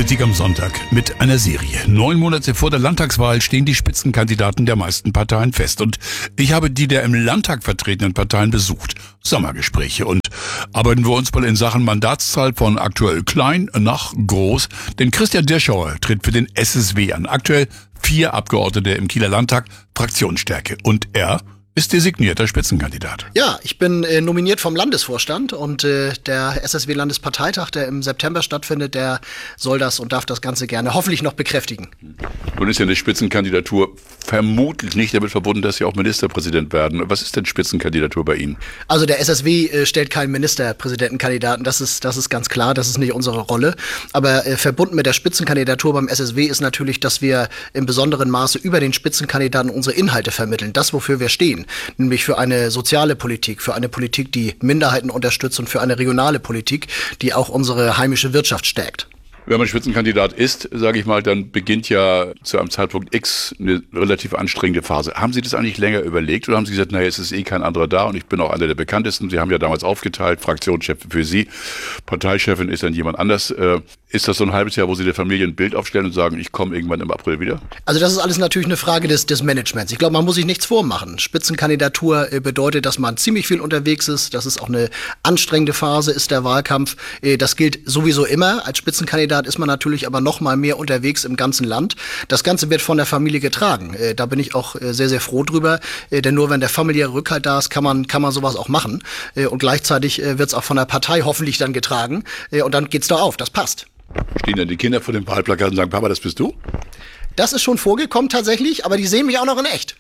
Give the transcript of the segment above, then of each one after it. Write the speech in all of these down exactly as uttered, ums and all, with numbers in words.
Politik am Sonntag mit einer Serie. Neun Monate vor der Landtagswahl stehen die Spitzenkandidaten der meisten Parteien fest. Und ich habe die der im Landtag vertretenen Parteien besucht. Sommergespräche. Und arbeiten wir uns mal in Sachen Mandatszahl von aktuell klein nach groß. Denn Christian Dirschauer tritt für den S S W an. Aktuell vier Abgeordnete im Kieler Landtag, Fraktionsstärke. Und er ist designierter Spitzenkandidat. Ja, ich bin äh, nominiert vom Landesvorstand und äh, der S S W-Landesparteitag, der im September stattfindet, der soll das und darf das Ganze gerne hoffentlich noch bekräftigen. Nun ist ja eine Spitzenkandidatur vermutlich nicht damit verbunden, dass Sie auch Ministerpräsident werden. Was ist denn Spitzenkandidatur bei Ihnen? Also der S S W äh, stellt keinen Ministerpräsidentenkandidaten, das ist, das ist ganz klar, das ist nicht unsere Rolle. Aber äh, verbunden mit der Spitzenkandidatur beim S S W ist natürlich, dass wir im besonderen Maße über den Spitzenkandidaten unsere Inhalte vermitteln, das, wofür wir stehen. Nämlich für eine soziale Politik, für eine Politik, die Minderheiten unterstützt und für eine regionale Politik, die auch unsere heimische Wirtschaft stärkt. Wenn man Spitzenkandidat ist, sage ich mal, dann beginnt ja zu einem Zeitpunkt X eine relativ anstrengende Phase. Haben Sie das eigentlich länger überlegt oder haben Sie gesagt, naja, es ist eh kein anderer da und ich bin auch einer der bekanntesten? Sie haben ja damals aufgeteilt, Fraktionschef für Sie, Parteichefin ist dann jemand anders. Ist das so ein halbes Jahr, wo Sie der Familie ein Bild aufstellen und sagen, ich komme irgendwann im April wieder? Also das ist alles natürlich eine Frage des, des Managements. Ich glaube, man muss sich nichts vormachen. Spitzenkandidatur bedeutet, dass man ziemlich viel unterwegs ist, dass es auch eine anstrengende Phase ist, der Wahlkampf. Das gilt sowieso immer. Als Spitzenkandidat ist man natürlich aber noch mal mehr unterwegs im ganzen Land. Das Ganze wird von der Familie getragen. Da bin ich auch sehr, sehr froh drüber. Denn nur wenn der familiäre Rückhalt da ist, kann man, kann man sowas auch machen. Und gleichzeitig wird es auch von der Partei hoffentlich dann getragen. Und dann geht's doch auf. Das passt. Stehen dann die Kinder vor dem Wahlplakat und sagen, Papa, das bist du? Das ist schon vorgekommen tatsächlich, aber die sehen mich auch noch in echt.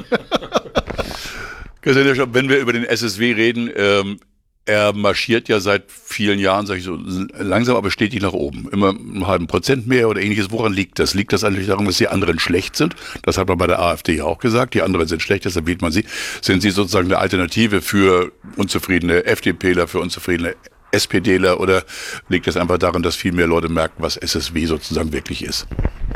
Wenn wir über den S S W reden, ähm, er marschiert ja seit vielen Jahren, sag ich so, langsam aber stetig nach oben. Immer einen halben Prozent mehr oder ähnliches. Woran liegt das? Liegt das eigentlich daran, dass die anderen schlecht sind? Das hat man bei der AfD ja auch gesagt. Die anderen sind schlecht, deshalb wählt man sie. Sind sie sozusagen eine Alternative für unzufriedene FDPler, für unzufriedene SPDler oder liegt es einfach daran, dass viel mehr Leute merken, was S S W sozusagen wirklich ist?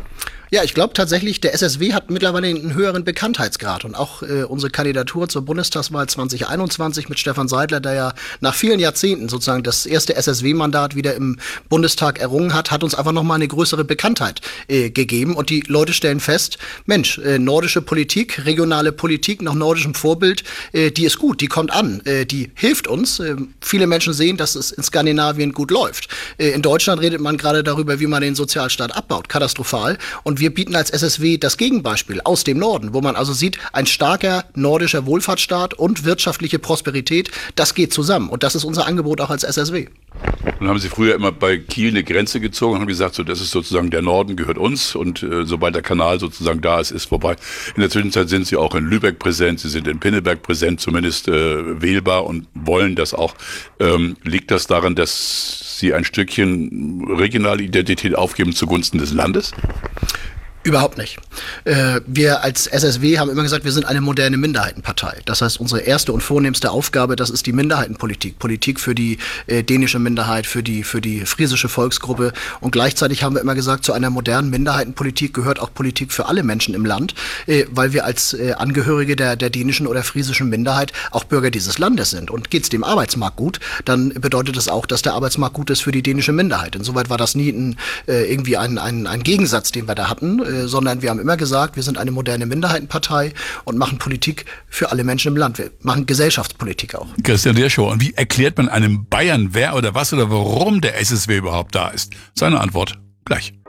Ja, ich glaube tatsächlich, der S S W hat mittlerweile einen höheren Bekanntheitsgrad und auch äh, unsere Kandidatur zur Bundestagswahl zwanzig einundzwanzig mit Stefan Seidler, der ja nach vielen Jahrzehnten sozusagen das erste S S W-Mandat wieder im Bundestag errungen hat, hat uns einfach nochmal eine größere Bekanntheit äh, gegeben und die Leute stellen fest, Mensch, äh, nordische Politik, regionale Politik nach nordischem Vorbild, äh, die ist gut, die kommt an, äh, die hilft uns. Äh, viele Menschen sehen, dass es in Skandinavien gut läuft. Äh, in Deutschland redet man gerade darüber, wie man den Sozialstaat abbaut, katastrophal, und wir bieten als S S W das Gegenbeispiel aus dem Norden, wo man also sieht, ein starker nordischer Wohlfahrtsstaat und wirtschaftliche Prosperität, das geht zusammen. Und das ist unser Angebot auch als S S W. Dann haben Sie früher immer bei Kiel eine Grenze gezogen und haben gesagt, so, das ist sozusagen der Norden gehört uns und äh, sobald der Kanal sozusagen da ist, ist vorbei. In der Zwischenzeit sind Sie auch in Lübeck präsent, Sie sind in Pinneberg präsent, zumindest äh, wählbar und wollen das auch. Ähm, liegt das daran, dass Sie ein Stückchen regionale Identität aufgeben zugunsten des Landes? Überhaupt nicht. Äh, wir als S S W haben immer gesagt, wir sind eine moderne Minderheitenpartei. Das heißt, unsere erste und vornehmste Aufgabe, das ist die Minderheitenpolitik. Politik für die äh, dänische Minderheit, für die, für die friesische Volksgruppe. Und gleichzeitig haben wir immer gesagt, zu einer modernen Minderheitenpolitik gehört auch Politik für alle Menschen im Land, äh, weil wir als äh, Angehörige der, der dänischen oder friesischen Minderheit auch Bürger dieses Landes sind. Und geht's dem Arbeitsmarkt gut, dann bedeutet das auch, dass der Arbeitsmarkt gut ist für die dänische Minderheit. Insoweit war das nie ein, äh, irgendwie ein, ein, ein Gegensatz, den wir da hatten, sondern wir haben immer gesagt, wir sind eine moderne Minderheitenpartei und machen Politik für alle Menschen im Land. Wir machen Gesellschaftspolitik auch. Christian Dirschauer, und wie erklärt man einem Bayern, wer oder was oder warum der S S W überhaupt da ist? Seine Antwort gleich.